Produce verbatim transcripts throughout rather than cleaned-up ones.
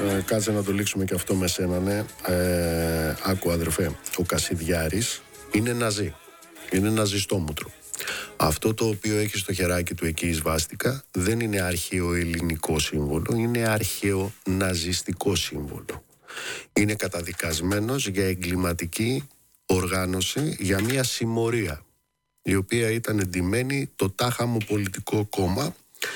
ε, κάτσε να το λήξουμε και αυτό με σένα, ναι. Ε, άκου αδερφέ, ο Κασιδιάρης είναι ναζί. Είναι ναζιστόμουτρο. Αυτό το οποίο έχει στο χεράκι του εκεί η σβάστηκα δεν είναι αρχαίο ελληνικό σύμβολο, είναι αρχαίο ναζιστικό σύμβολο. Είναι καταδικασμένος για εγκληματική οργάνωση, για μια συμμορία, η οποία ήταν εντυμένη το τάχαμο πολιτικό κόμμα.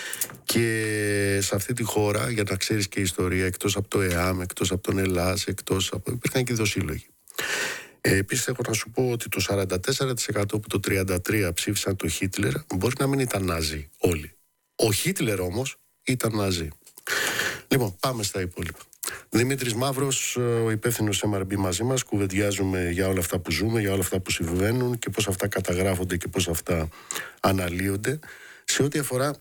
Και σε αυτή τη χώρα, για να ξέρεις και ιστορία, εκτός από το ΕΑΜ, εκτός από τον ΕΛΑΣ, εκτός από... υπήρχαν και δοσύλλογοι. Ε, επίσης έχω να σου πω ότι το σαράντα τέσσερα τοις εκατό που το τριάντα τρία τοις εκατό ψήφισαν το Χίτλερ μπορεί να μην ήταν Νάζι όλοι. Ο Χίτλερ όμως ήταν Νάζι. Λοιπόν, πάμε στα υπόλοιπα. Δημήτρης Μαύρος, ο υπεύθυνος εμ αρ μπι μαζί μας, κουβεντιάζουμε για όλα αυτά που ζούμε, για όλα αυτά που συμβαίνουν και πώς αυτά καταγράφονται και πώς αυτά αναλύονται. Σε ό,τι αφορά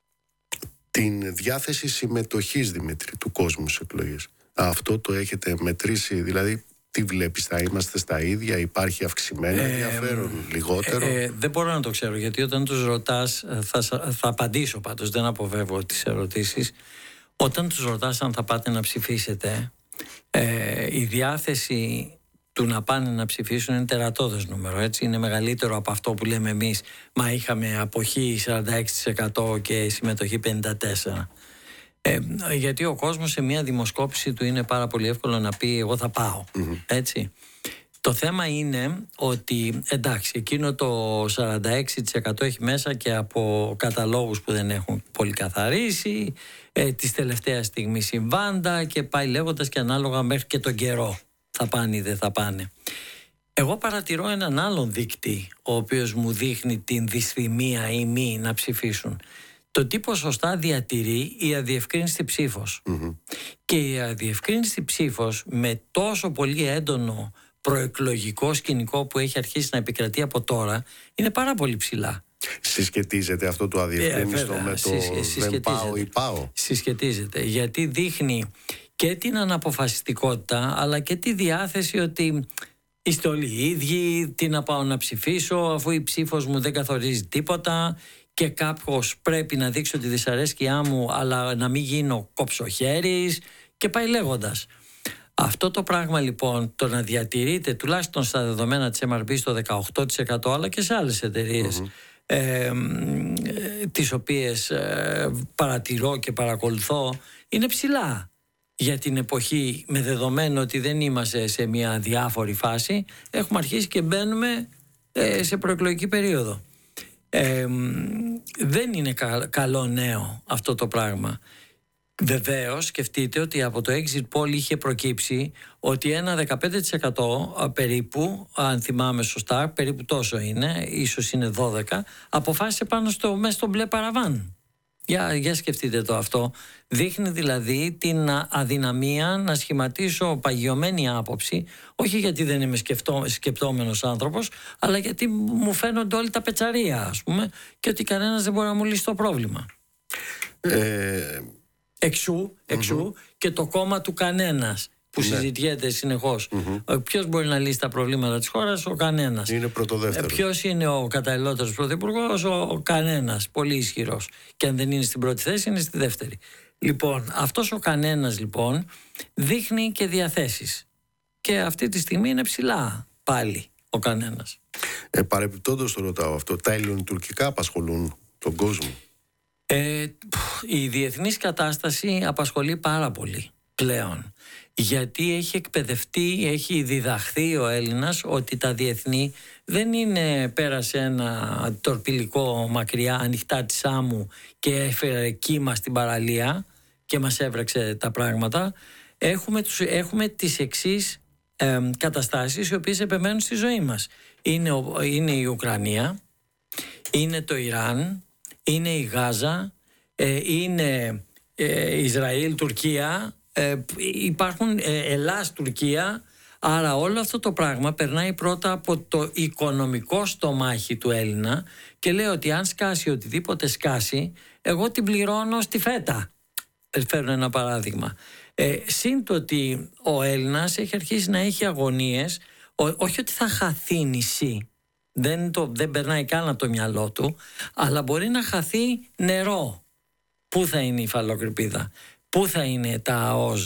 την διάθεση συμμετοχής, Δημήτρη, του κόσμου στις εκλογές. Αυτό το έχετε μετρήσει, δηλαδή τι βλέπεις, θα είμαστε στα ίδια, υπάρχει αυξημένο ε, ενδιαφέρον, ε, λιγότερο? Ε, ε, δεν μπορώ να το ξέρω, γιατί όταν τους ρωτάς, θα, θα απαντήσω πάντως, δεν αποφεύγω τις ερωτήσεις. Όταν τους ρωτάς αν θα πάτε να ψηφίσετε, ε, η διάθεση του να πάνε να ψηφίσουν είναι τερατώδες νούμερο, έτσι. Είναι μεγαλύτερο από αυτό που λέμε εμείς, μα είχαμε αποχή σαράντα έξι τοις εκατό και συμμετοχή πενήντα τέσσερα τοις εκατό. Ε, γιατί ο κόσμος σε μια δημοσκόπηση του είναι πάρα πολύ εύκολο να πει εγώ θα πάω, mm-hmm. έτσι. Το θέμα είναι ότι εντάξει, εκείνο το σαράντα έξι τοις εκατό έχει μέσα και από καταλόγους που δεν έχουν πολύ καθαρίσει, ε, της τελευταίας στιγμής συμβάντα και πάει λέγοντας και ανάλογα μέχρι και τον καιρό. Θα πάνε ή δεν θα πάνε. Εγώ παρατηρώ έναν άλλον δείκτη, ο οποίος μου δείχνει την δυσθυμία ή μη να ψηφίσουν. Το τι ποσοστά διατηρεί η αδιευκρίνηστη ψήφος. Mm-hmm. Και η αδιευκρίνηστη ψήφος με τόσο πολύ έντονο προεκλογικό σκηνικό που έχει αρχίσει να επικρατεί από τώρα είναι πάρα πολύ ψηλά. Συσχετίζεται αυτό το αδιευκρίνιστο ε, με το δεν πάω ή πάω? Συσχετίζεται, γιατί δείχνει και την αναποφασιστικότητα αλλά και τη διάθεση ότι είστε όλοι οι ίδιοι, τι να πάω να ψηφίσω αφού η ψήφος μου δεν καθορίζει τίποτα και κάποιος πρέπει να δείξω τη δυσαρέσκειά μου αλλά να μην γίνω κοψοχέρης και πάει λέγοντας. Αυτό το πράγμα λοιπόν, το να διατηρείται τουλάχιστον στα δεδομένα της εμ αρ μπι στο δεκαοκτώ τοις εκατό αλλά και σε άλλες εταιρείες mm-hmm. ε, ε, τις οποίες ε, παρατηρώ και παρακολουθώ, είναι ψηλά για την εποχή, με δεδομένο ότι δεν είμαστε σε μια διάφορη φάση, έχουμε αρχίσει και μπαίνουμε ε, σε προεκλογική περίοδο. Ε, δεν είναι κα, καλό νέο αυτό το πράγμα. Βεβαίως σκεφτείτε ότι από το exit poll είχε προκύψει ότι ένα δεκαπέντε τοις εκατό περίπου, αν θυμάμαι σωστά, περίπου τόσο είναι, ίσως είναι δώδεκα, αποφάσισε πάνω στο, μέσα στο μπλε παραβάν. Για, για σκεφτείτε το αυτό. Δείχνει δηλαδή την αδυναμία να σχηματίσω παγιωμένη άποψη, όχι γιατί δεν είμαι σκεφτό, σκεπτόμενος άνθρωπος, αλλά γιατί μου φαίνονται όλοι τα πετσαρία, ας πούμε, και ότι κανένας δεν μπορεί να μου λύσει το πρόβλημα. Ε... Εξού, εξού mm-hmm. και το κόμμα του κανένας που ναι. συζητιέται συνεχώς. Mm-hmm. Ποιος μπορεί να λύσει τα προβλήματα της χώρας? Ο κανένας. Είναι πρωτοδεύτερο. Ποιος είναι ο καταλληλότερος πρωθυπουργός? Ο, ο κανένας. Πολύ ισχυρός. Και αν δεν είναι στην πρώτη θέση, είναι στη δεύτερη. Λοιπόν, αυτός ο κανένας λοιπόν δείχνει και διαθέσεις. Και αυτή τη στιγμή είναι ψηλά πάλι ο κανένας. Ε, παρεπιπτόντως το ρωτάω αυτό. Τα ελληνοτουρκικά απασχολούν τον κόσμο? Ε, η διεθνής κατάσταση απασχολεί πάρα πολύ πλέον, γιατί έχει εκπαιδευτεί, έχει διδαχθεί ο Έλληνας ότι τα διεθνή δεν είναι πέρασε ένα τορπιλικό μακριά ανοιχτά της άμμου και έφερε κύμα στην παραλία και μας έβρεξε τα πράγματα. Έχουμε, τους, έχουμε τις εξής ε, καταστάσεις οι οποίες επεμένουν στη ζωή μας. Είναι, ο, είναι η Ουκρανία, είναι το Ιράν, είναι η Γάζα, ε, είναι ε, Ισραήλ, Τουρκία, ε, υπάρχουν ε, Ελλάς, Τουρκία. Άρα όλο αυτό το πράγμα περνάει πρώτα από το οικονομικό στομάχι του Έλληνα και λέει ότι αν σκάσει οτιδήποτε σκάσει, εγώ την πληρώνω στη φέτα. Φέρνω ένα παράδειγμα. Ε, συν το ότι ο Έλληνας έχει αρχίσει να έχει αγωνίες, ό, όχι ότι θα χαθεί νησί, δεν, το, δεν περνάει καν από το μυαλό του, αλλά μπορεί να χαθεί νερό. Πού θα είναι η υφαλοκρηπίδα, πού θα είναι τα ΑΟΣ,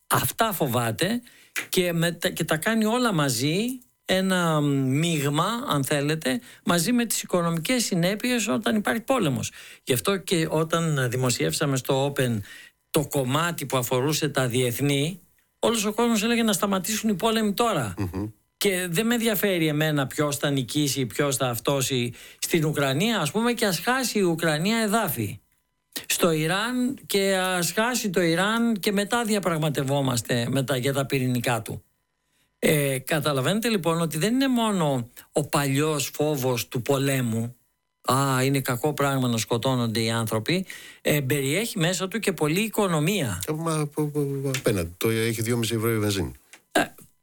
Αυτά φοβάται και, με, και τα κάνει όλα μαζί, ένα μείγμα αν θέλετε, μαζί με τις οικονομικές συνέπειες όταν υπάρχει πόλεμος. Γι' αυτό και όταν δημοσιεύσαμε στο Open το κομμάτι που αφορούσε τα διεθνή, όλος ο κόσμος έλεγε να σταματήσουν οι πόλεμοι τώρα. Mm-hmm. Και δεν με ενδιαφέρει εμένα ποιος θα νικήσει, ποιος θα αυτόσει στην Ουκρανία, ας πούμε, και ας χάσει η Ουκρανία εδάφη στο Ιράν και ας χάσει το Ιράν και μετά διαπραγματευόμαστε μετά για τα πυρηνικά του. Ε, καταλαβαίνετε λοιπόν ότι δεν είναι μόνο ο παλιός φόβος του πολέμου, α, είναι κακό πράγμα να σκοτώνονται οι άνθρωποι, ε, περιέχει μέσα του και πολλή οικονομία. Μα απέναντι, το έχει δυόμισι ευρώ η βενζίνη. Ε.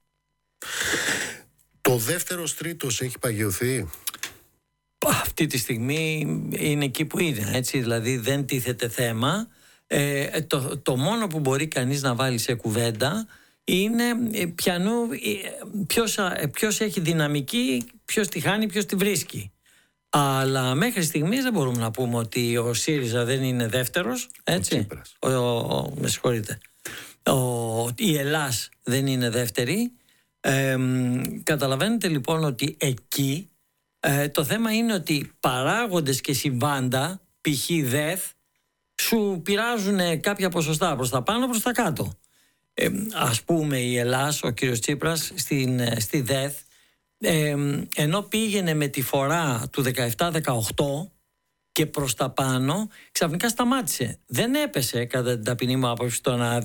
Το δεύτερος τρίτος έχει παγιωθεί. Αυτή τη στιγμή είναι εκεί που είναι, έτσι, δηλαδή δεν τίθεται θέμα. Ε, το, το μόνο που μπορεί κανείς να βάλει σε κουβέντα είναι πιανού, ποιος, ποιος έχει δυναμική, ποιος τη χάνει, ποιος τη βρίσκει. Αλλά μέχρι στιγμής δεν μπορούμε να πούμε ότι ο ΣΥΡΙΖΑ δεν είναι δεύτερος, έτσι. Ο, ο, ο, με συγχωρείτε. Ο, η Ελλάς δεν είναι δεύτερη. Ε, καταλαβαίνετε λοιπόν ότι εκεί ε, το θέμα είναι ότι παράγοντες και συμβάντα, π.χ. ΔΕΘ, σου πειράζουν κάποια ποσοστά προς τα πάνω, προς τα κάτω. Ε, ας πούμε η Ελλάς, ο κύριος Τσίπρας στην, στη ΔΕΘ, ε, ενώ πήγαινε με τη φορά του δεκαεπτά δεκαοκτώ και προς τα πάνω, ξαφνικά σταμάτησε. Δεν έπεσε κατά την ταπεινή μου άποψη.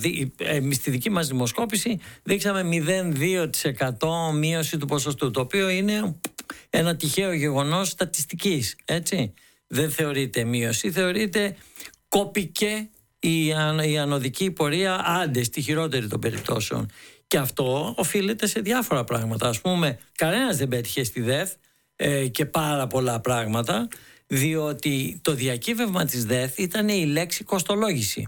Ε, στη δική μας δημοσκόπηση δείξαμε μηδέν κόμμα δύο τοις εκατό μείωση του ποσοστού, το οποίο είναι ένα τυχαίο γεγονός στατιστικής, έτσι. Δεν θεωρείται μείωση, θεωρείται κόπηκε η, αν, η ανωδική πορεία, άντε στη χειρότερη των περιπτώσεων. Και αυτό οφείλεται σε διάφορα πράγματα. Ας πούμε, κανένας δεν πέτυχε στη ΔΕΘ ε, και πάρα πολλά πράγματα, διότι το διακύβευμα της ΔΕΘ ήταν η λέξη κοστολόγηση.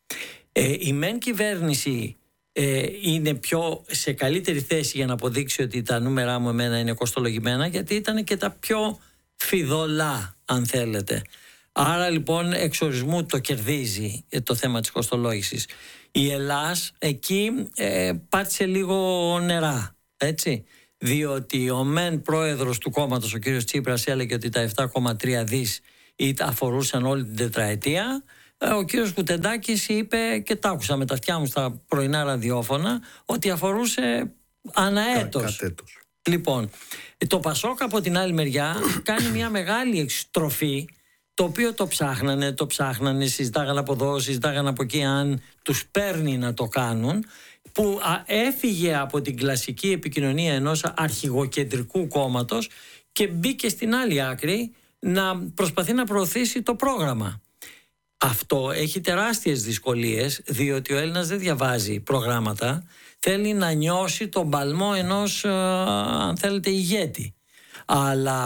Ε, η μεν κυβέρνηση ε, είναι πιο σε καλύτερη θέση για να αποδείξει ότι τα νούμερά μου εμένα είναι κοστολογημένα, γιατί ήταν και τα πιο φιδωλά, αν θέλετε. Άρα λοιπόν εξορισμού το κερδίζει το θέμα της κοστολόγησης. Η Ελλάς εκεί ε, πάτησε λίγο νερά, έτσι. Διότι ο μεν πρόεδρος του κόμματος, ο κύριος Τσίπρας, έλεγε ότι τα επτά κόμμα τρία δις αφορούσαν όλη την τετραετία. Ο κύριος Κουτεντάκης είπε, και τα άκουσα με τα αυτιά μου στα πρωινά ραδιόφωνα, ότι αφορούσε αναέτος. Κα, λοιπόν, το Πασόκ από την άλλη μεριά κάνει μια μεγάλη εξτροφή, το οποίο το ψάχνανε, το ψάχνανε, συζητάγανε από εδώ, συζητάγανε από εκεί, αν τους παίρνει να το κάνουν, που έφυγε από την κλασική επικοινωνία ενός αρχηγοκεντρικού κόμματος και μπήκε στην άλλη άκρη να προσπαθεί να προωθήσει το πρόγραμμα. Αυτό έχει τεράστιες δυσκολίες, διότι ο Έλληνας δεν διαβάζει προγράμματα, θέλει να νιώσει τον παλμό ενός, αν θέλετε, ηγέτη. Αλλά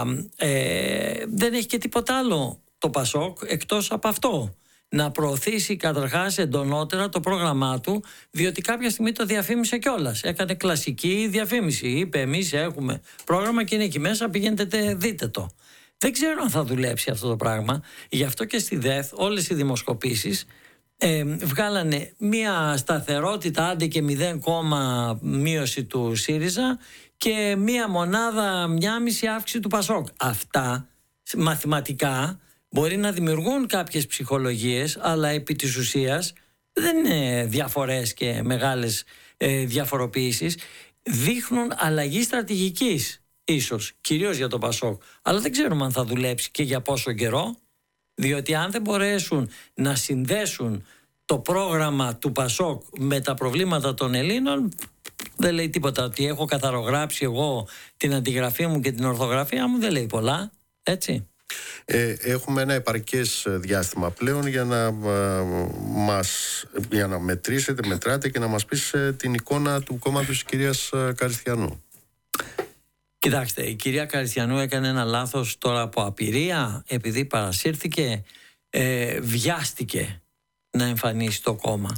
ε, δεν έχει και τίποτα άλλο το Πασόκ εκτός από αυτό. Να προωθήσει καταρχάς εντονότερα το πρόγραμμά του, διότι κάποια στιγμή το διαφήμισε κιόλας. Έκανε κλασική διαφήμιση. Είπε, εμείς έχουμε πρόγραμμα και είναι εκεί μέσα, πηγαίνετε, δείτε το. Δεν ξέρω αν θα δουλέψει αυτό το πράγμα. Γι' αυτό και στη ΔΕΘ όλες οι δημοσκοπήσεις ε, βγάλανε μία σταθερότητα, άντε και μηδέν κόμμα μείωση του ΣΥΡΙΖΑ και μία μονάδα, μία μισή αύξηση του ΠΑΣΟΚ. Αυτά μαθηματικά μπορεί να δημιουργούν κάποιες ψυχολογίες, αλλά επί της ουσίας δεν είναι διαφορές και μεγάλες ε, διαφοροποιήσεις. Δείχνουν αλλαγή στρατηγικής, ίσως, κυρίως για το ΠΑΣΟΚ. Αλλά δεν ξέρουμε αν θα δουλέψει και για πόσο καιρό, διότι αν δεν μπορέσουν να συνδέσουν το πρόγραμμα του ΠΑΣΟΚ με τα προβλήματα των Ελλήνων, δεν λέει τίποτα. Ότι έχω καθαρογράψει εγώ την αντιγραφή μου και την ορθογραφία μου, δεν λέει πολλά, έτσι. Ε, έχουμε ένα επαρκές διάστημα πλέον για να, ε, μας, για να μετρήσετε, μετράτε και να μας πεις ε, την εικόνα του κόμματος της κυρίας Καριστιανού. Κοιτάξτε, η κυρία Καριστιανού έκανε ένα λάθος τώρα από απειρία, επειδή παρασύρθηκε, ε, βιάστηκε να εμφανίσει το κόμμα,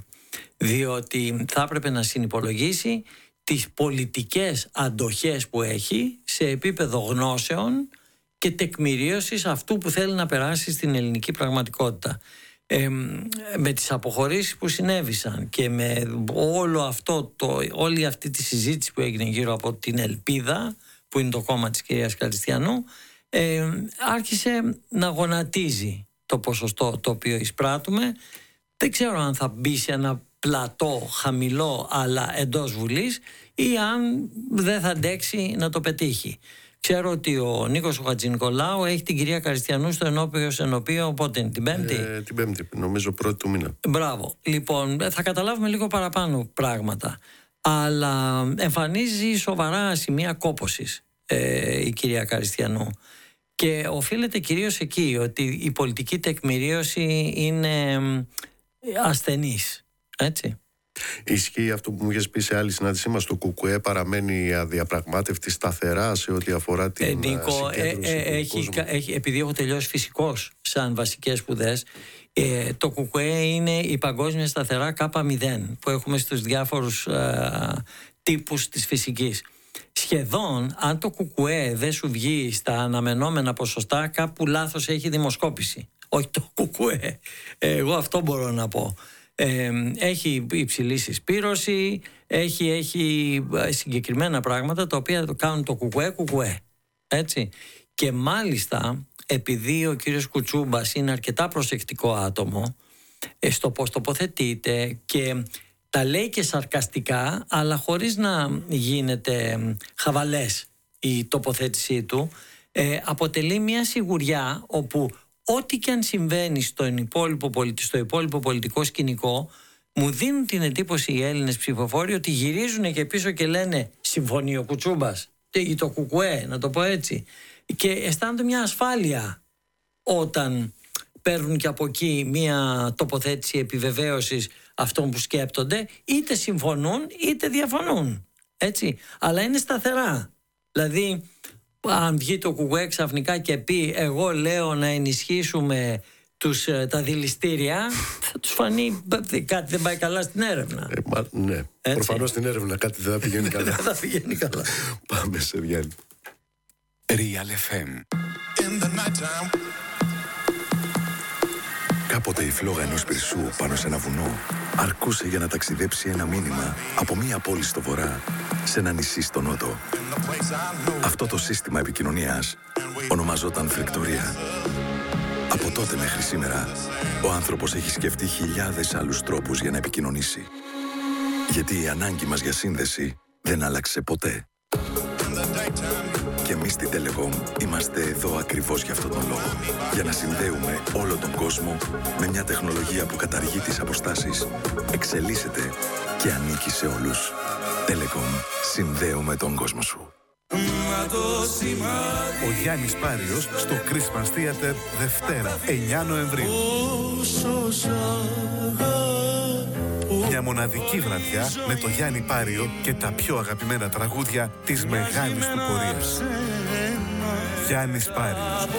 διότι θα έπρεπε να συνυπολογίσει τις πολιτικές αντοχές που έχει σε επίπεδο γνώσεων και τεκμηρίωσης αυτού που θέλει να περάσει στην ελληνική πραγματικότητα. Ε, με τις αποχωρήσεις που συνέβησαν και με όλο αυτό το, όλη αυτή τη συζήτηση που έγινε γύρω από την Ελπίδα, που είναι το κόμμα της κυρίας Καριστιανού, ε, άρχισε να γονατίζει το ποσοστό το οποίο εισπράττουμε. Δεν ξέρω αν θα μπει σε ένα πλατό χαμηλό αλλά εντός Βουλής, ή αν δεν θα αντέξει να το πετύχει. Ξέρω ότι ο Νίκος ο Χατζηνικολάου έχει την κυρία Καριστιανού στο ενώπιο ενώπιο, οπότε την Πέμπτη. Ε, την Πέμπτη, νομίζω πρώτη του μήνα. Μπράβο. Λοιπόν, θα καταλάβουμε λίγο παραπάνω πράγματα. Αλλά εμφανίζει σοβαρά σημεία κόπωσης ε, η κυρία Καριστιανού. Και οφείλεται κυρίως εκεί ότι η πολιτική τεκμηρίωση είναι ασθενής. Έτσι. Ισχύει αυτό που μου είχες πει σε άλλη συνάντησή μας, το ΚΚΕ παραμένει αδιαπραγμάτευτη σταθερά σε ό,τι αφορά την ε, Νίκο, συγκέντρωση ε, ε, έχει, έχει, επειδή έχω τελειώσει φυσικός σαν βασικές σπουδές, ε, το ΚΚΕ είναι η παγκόσμια σταθερά Κ μηδέν που έχουμε στους διάφορους ε, τύπους της φυσικής. Σχεδόν, αν το ΚΚΕ δεν σου βγει στα αναμενόμενα ποσοστά, κάπου λάθος έχει δημοσκόπηση. Όχι το ΚΚΕ. Εγώ αυτό μπορώ να πω. Ε, έχει υψηλή συσπήρωση, έχει, έχει συγκεκριμένα πράγματα τα οποία το κάνουν το ΚΚΕ, ΚΚΕ. Έτσι. Και μάλιστα, επειδή ο κύριος Κουτσούμπας είναι αρκετά προσεκτικό άτομο ε, στο πώς τοποθετείται και τα λέει και σαρκαστικά, αλλά χωρίς να γίνεται χαβαλές η τοποθέτησή του, ε, αποτελεί μια σιγουριά όπου ό,τι και αν συμβαίνει στο υπόλοιπο, στο υπόλοιπο πολιτικό σκηνικό, μου δίνουν την εντύπωση οι Έλληνες ψηφοφόροι ότι γυρίζουν και πίσω και λένε συμφωνεί ο Κουτσούμπας ή το ΚΚΕ, να το πω έτσι, και αισθάνονται μια ασφάλεια όταν παίρνουν και από εκεί μια τοποθέτηση επιβεβαίωσης αυτών που σκέπτονται, είτε συμφωνούν είτε διαφωνούν, έτσι, αλλά είναι σταθερά. Δηλαδή, αν βγει το ΚΚΕ ξαφνικά και πει εγώ λέω να ενισχύσουμε τους, τα δηληστήρια, θα τους φανεί κάτι δεν πάει καλά στην έρευνα. Ε, μα, ναι, προφανώς στην έρευνα κάτι δεν θα πηγαίνει καλά. Δεν θα πηγαίνει καλά. Πάμε σε διάλειμμα. Real εφ εμ. Κάποτε η φλόγα ενός πυρσού πάνω σε ένα βουνό αρκούσε για να ταξιδέψει ένα μήνυμα από μία πόλη στο βορρά σε ένα νησί στο νότο. Αυτό το σύστημα επικοινωνίας ονομαζόταν φρικτορία. Από τότε μέχρι σήμερα, ο άνθρωπος έχει σκεφτεί χιλιάδες άλλους τρόπους για να επικοινωνήσει. Γιατί η ανάγκη μας για σύνδεση δεν άλλαξε ποτέ. Και εμείς στην Telecom είμαστε εδώ ακριβώς για αυτόν τον λόγο. Για να συνδέουμε όλο τον κόσμο με μια τεχνολογία που καταργεί τις αποστάσεις, εξελίσσεται και ανήκει σε όλους. Telecom. Συνδέουμε τον κόσμο σου. Ο Γιάννης Πάριος στο Christmas Theater Δευτέρα, εννιά Νοεμβρίου. Μια μοναδική βραδιά με το Γιάννη Πάριο και τα πιο αγαπημένα τραγούδια της μεγάλης του πορείας. Γιάννης Πάριος.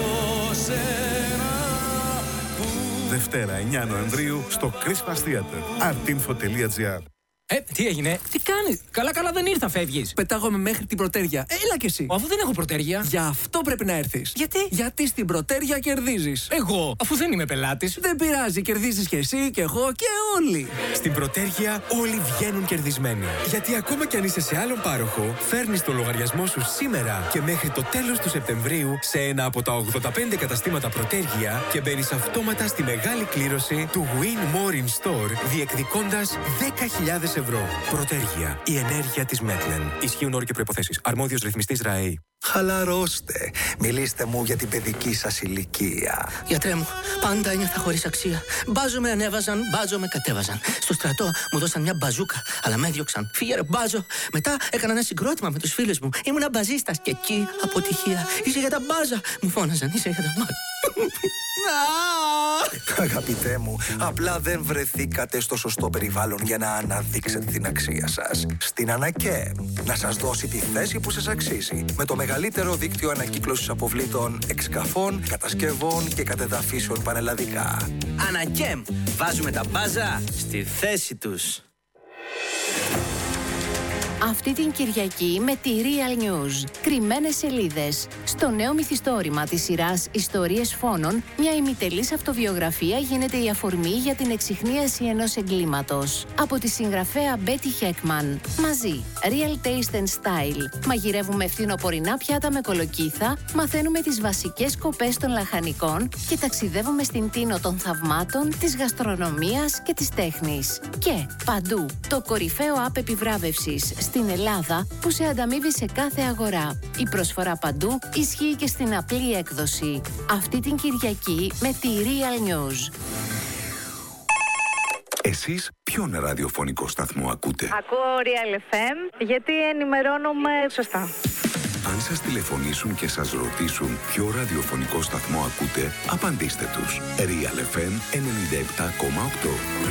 Δευτέρα, εννιά Νοεμβρίου στο Christmas Theater. artinfo τελεία gr. Ε, τι έγινε, τι κάνεις, καλά καλά δεν ήρθα, φεύγεις. Πετάγομαι μέχρι την Πρωτέρια. Έλα κι εσύ. Αφού δεν έχω Πρωτέρια. Γι' αυτό πρέπει να έρθεις. Γιατί? Γιατί στην Πρωτέρια κερδίζεις. Εγώ, αφού δεν είμαι πελάτης. Δεν πειράζει, κερδίζεις κι εσύ και εγώ και όλοι. Στην Πρωτέρια όλοι βγαίνουν κερδισμένοι. Γιατί ακόμα κι αν είσαι σε άλλον πάροχο, φέρνεις το λογαριασμό σου σήμερα και μέχρι το τέλος του Σεπτεμβρίου σε ένα από τα ογδόντα πέντε καταστήματα Πρωτέρια και μπαίνεις αυτόματα στη μεγάλη κλήρωση του Win More in Store, διεκδικώντας δέκα χιλιάδες ευρώ. Πρωτέρια. Η ενέργεια της Μέτλεν. Ισχύουν όροι και προϋποθέσεις. Αρμόδιος ρυθμιστής ΡΑΕΗ. Χαλαρώστε. Μιλήστε μου για την παιδική σας ηλικία. Γιατρέ μου, πάντα ένιωθα χωρίς αξία. Μπάζο με ανέβαζαν, μπάζο με κατέβαζαν. Στο στρατό μου δώσαν μια μπαζούκα, αλλά με έδιωξαν. Φύγε ρε μπάζο. Μετά έκανα ένα συγκρότημα με τους φίλους μου. Ήμουνα μπαζίστας και εκεί αποτυχία. Είσαι για τα μπάζα. Μου φώναζαν, είσαι για τα μπάζα. Αγαπητέ μου, απλά δεν βρεθήκατε στο σωστό περιβάλλον για να αναδείξετε την αξία σας. Στην Ανακέ, να σας δώσει τη θέση που σας αξίζει. Με το μεγαλύτερο δίκτυο ανακύκλωσης αποβλήτων, εξκαφών, κατασκευών και κατεδαφίσεων πανελλαδικά. Ανακέμ, βάζουμε τα μπάζα στη θέση τους. Αυτή την Κυριακή με τη Real News. Κρυμμένες σελίδες. Στο νέο μυθιστόρημα της σειράς Ιστορίες Φόνων, μια ημιτελής αυτοβιογραφία γίνεται η αφορμή για την εξιχνίαση ενός εγκλήματος. Από τη συγγραφέα Betty Heckman. Μαζί. Real Taste and Style. Μαγειρεύουμε φθινοπορεινά πιάτα με κολοκύθα, μαθαίνουμε τις βασικές σκοπές των λαχανικών και ταξιδεύουμε στην τίνο των θαυμάτων, της γαστρονομίας και της τέχνης. Και παντού. Το κορυφαίο app επιβράβευσης στην Ελλάδα που σε ανταμείβει σε κάθε αγορά. Η προσφορά παντού ισχύει και στην απλή έκδοση. Αυτή την Κυριακή με τη Real News. Εσείς ποιον ραδιοφωνικό σταθμό ακούτε? Ακούω Real εφ εμ γιατί ενημερώνομαι σωστά. Αν σας τηλεφωνήσουν και σας ρωτήσουν ποιο ραδιοφωνικό σταθμό ακούτε, απαντήστε τους. Real εφ εμ ενενήντα επτά κόμμα οκτώ.